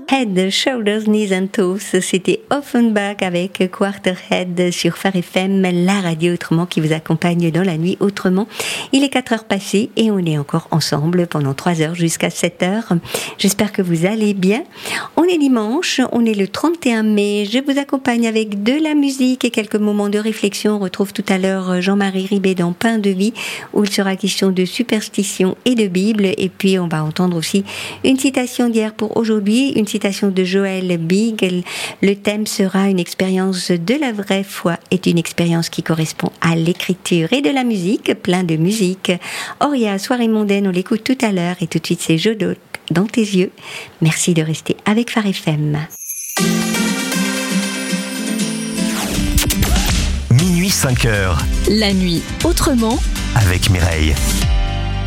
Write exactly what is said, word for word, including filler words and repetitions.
Head, Shoulders, Knees and Toes, c'était Offenbach avec Quarterhead sur Phare F M, la radio autrement qui vous accompagne dans la nuit autrement. Il est quatre heures passées et on est encore ensemble pendant trois heures jusqu'à sept heures. J'espère que vous allez bien. On est dimanche, on est le trente et un mai. Je vous accompagne avec de la musique et quelques moments de réflexion. On retrouve tout à l'heure Jean-Marie Ribet dans Pain de vie où il sera question de superstition et de Bible. Et puis on va entendre aussi une citation d'hier pour aujourd'hui, une citation de Joël Big. Le thème sera une expérience de la vraie foi est une expérience qui correspond à l'écriture et de la musique, plein de musique. Auria, soirée mondaine, on l'écoute tout à l'heure et tout de suite c'est Jeu d'eau dans tes yeux. Merci de rester avec Phare F M. Minuit cinq heures. La nuit autrement avec Mireille.